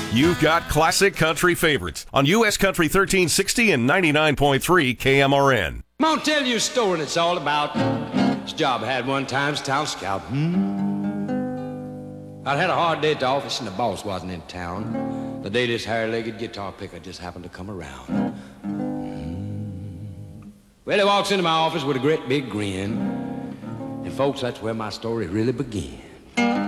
You've got classic country favorites on U.S. Country 1360 and 99.3 KMRN. I'm gonna tell you a story and it's all about this job I had one time as town scout. I had a hard day at the office and the boss wasn't in town. The day this hair-legged guitar picker just happened to come around. Well, he walks into my office with a great big grin. And folks, that's where my story really begins.